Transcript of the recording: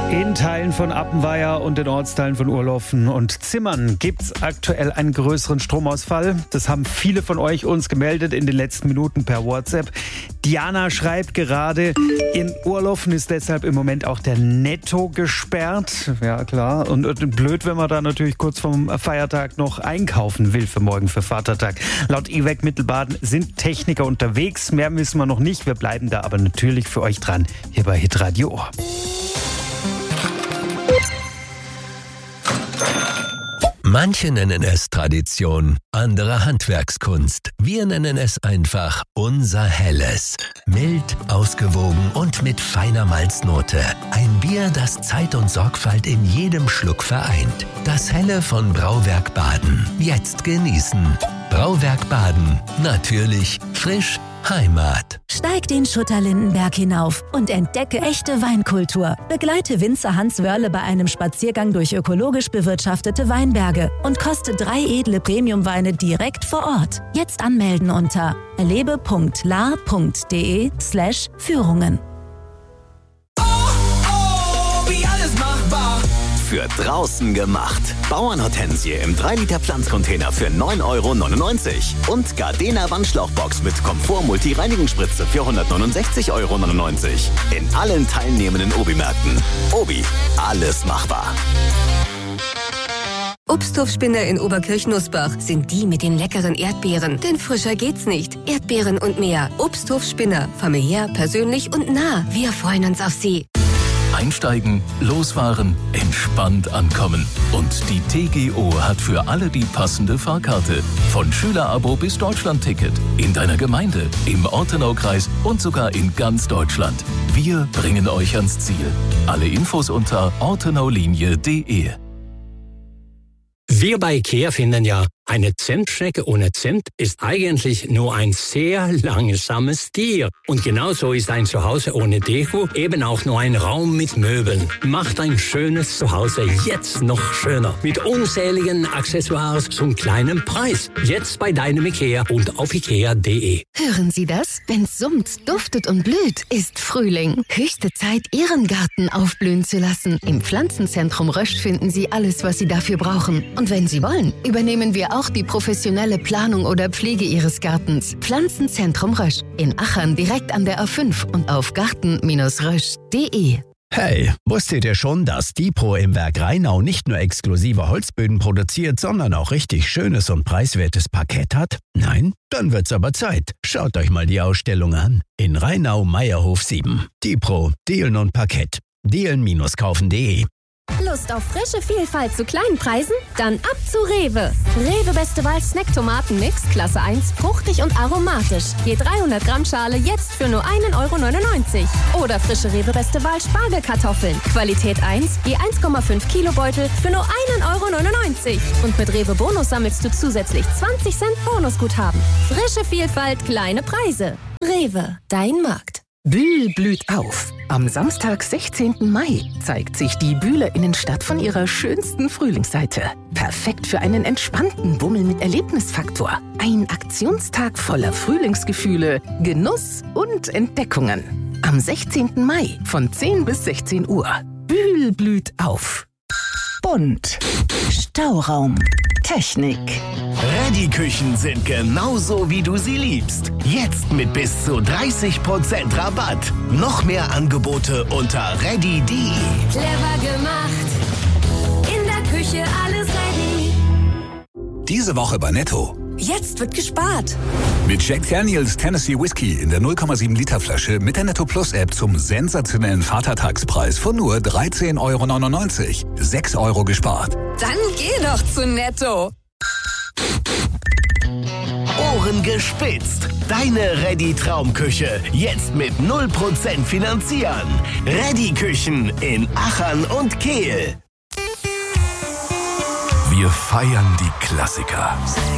In Teilen von Appenweier und den Ortsteilen von Urlaufen und Zimmern gibt es aktuell einen größeren Stromausfall. Das haben viele von euch uns gemeldet in den letzten Minuten per WhatsApp. Diana schreibt gerade, in Urlaufen ist deshalb im Moment auch der Netto gesperrt. Ja klar, und blöd, wenn man da natürlich kurz vorm Feiertag noch einkaufen will für morgen, für Vatertag. Laut IWEC Mittelbaden sind Techniker unterwegs. Mehr wissen wir noch nicht. Wir bleiben da aber natürlich für euch dran, hier bei Hitradio Ohr. Manche nennen es Tradition, andere Handwerkskunst. Wir nennen es einfach unser Helles. Mild, ausgewogen und mit feiner Malznote. Ein Bier, das Zeit und Sorgfalt in jedem Schluck vereint. Das Helle von Brauwerk Baden. Jetzt genießen. Brauwerk Baden. Natürlich, frisch, Heimat. Steig den Schutterlindenberg hinauf und entdecke echte Weinkultur. Begleite Winzer Hans Wörle bei einem Spaziergang durch ökologisch bewirtschaftete Weinberge und koste 3 edle Premiumweine direkt vor Ort. Jetzt anmelden unter erlebe.la.de/Führungen. Wie alles machbar. Für draußen gemacht. Bauernhortensie im 3-Liter Pflanzcontainer für 9,99 € und Gardena Wandschlauchbox mit Komfort-Multi-Reinigungsspritze für 169,99 € in allen teilnehmenden Obi-Märkten. Obi, alles machbar. Obsthofspinner in Oberkirch-Nussbach sind die mit den leckeren Erdbeeren. Denn frischer geht's nicht. Erdbeeren und mehr. Obsthofspinner. Familiär, persönlich und nah. Wir freuen uns auf Sie. Einsteigen, losfahren, entspannt ankommen. Und die TGO hat für alle die passende Fahrkarte. Von Schülerabo bis Deutschlandticket. In deiner Gemeinde, im Ortenaukreis und sogar in ganz Deutschland. Wir bringen euch ans Ziel. Alle Infos unter ortenaulinie.de. Wir bei IKEA finden ja, eine Zentstrecke ohne Zent ist eigentlich nur ein sehr langsames Tier. Und genauso ist ein Zuhause ohne Deko eben auch nur ein Raum mit Möbeln. Macht ein schönes Zuhause jetzt noch schöner. Mit unzähligen Accessoires zum kleinen Preis. Jetzt bei deinem IKEA und auf ikea.de. Hören Sie das? Wenn's summt, duftet und blüht, ist Frühling. Höchste Zeit, Ihren Garten aufblühen zu lassen. Im Pflanzenzentrum Rösch finden Sie alles, was Sie dafür brauchen. Und wenn Sie wollen, übernehmen wir auch die professionelle Planung oder Pflege Ihres Gartens. Pflanzenzentrum Rösch. In Achern direkt an der A5 und auf garten-rösch.de. Hey, wusstet ihr schon, dass Dipro im Werk Rheinau nicht nur exklusive Holzböden produziert, sondern auch richtig schönes und preiswertes Parkett hat? Nein? Dann wird's aber Zeit. Schaut euch mal die Ausstellung an. In Rheinau-Meierhof 7. Dipro, Dielen und Parkett. Dielen-kaufen.de. Lust auf frische Vielfalt zu kleinen Preisen? Dann ab zu Rewe. Rewe Beste Wahl Snack-Tomaten-Mix, Klasse 1, fruchtig und aromatisch. Je 300 Gramm Schale jetzt für nur 1,99 €. Oder frische Rewe Beste Wahl Spargelkartoffeln. Qualität 1, je 1,5 Kilo Beutel für nur 1,99 €. Und mit Rewe Bonus sammelst du zusätzlich 20 Cent Bonusguthaben. Frische Vielfalt, kleine Preise. Rewe, dein Markt. Bühl blüht auf. Am Samstag, 16. Mai, zeigt sich die Bühler Innenstadt von ihrer schönsten Frühlingsseite. Perfekt für einen entspannten Bummel mit Erlebnisfaktor. Ein Aktionstag voller Frühlingsgefühle, Genuss und Entdeckungen. Am 16. Mai von 10 bis 16 Uhr. Bühl blüht auf. Bunt. Stauraum. Technik. Ready-Küchen sind genauso, wie du sie liebst. Jetzt mit bis zu 30% Rabatt. Noch mehr Angebote unter ready.de. Clever gemacht. In der Küche alles ready. Diese Woche bei Netto. Jetzt wird gespart. Mit Jack Daniels Tennessee Whiskey in der 0,7 Liter Flasche mit der Netto Plus App zum sensationellen Vatertagspreis von nur 13,99 €. 6 € gespart. Dann geh doch zu Netto. Ohren gespitzt. Deine Ready-Traumküche. Jetzt mit 0% finanzieren. Ready-Küchen in Achern und Kehl. Wir feiern die Klassiker.